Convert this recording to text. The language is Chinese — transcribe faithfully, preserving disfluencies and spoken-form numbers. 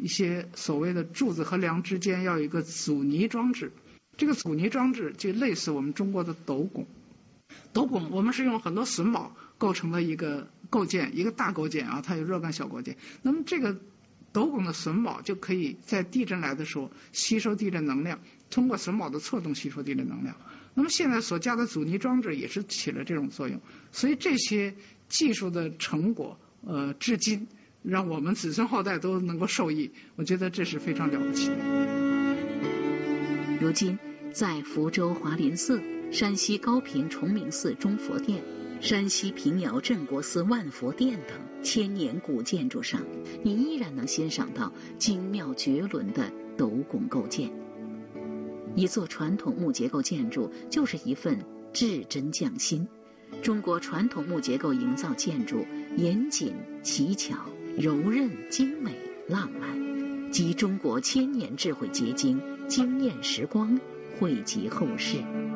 些所谓的柱子和梁之间要有一个阻尼装置，这个阻尼装置就类似我们中国的斗拱。斗拱我们是用很多榫卯构成的一个构件，一个大构件啊，它有若干小构件。那么这个斗拱的榫卯就可以在地震来的时候吸收地震能量，通过榫卯的错动吸收地震能量。那么现在所加的阻尼装置也是起了这种作用，所以这些技术的成果，呃，至今让我们子孙后代都能够受益，我觉得这是非常了不起的。 如今，在福州华林寺、山西高平崇明寺中佛殿、山西平遥镇国寺万佛殿等千年古建筑上，你依然能欣赏到精妙绝伦的斗拱构件。一座传统木结构建筑就是一份至真匠心。中国传统木结构营造建筑严谨、奇巧、柔韧、精美、浪漫，集中国千年智慧结晶，惊艳时光，惠及后世。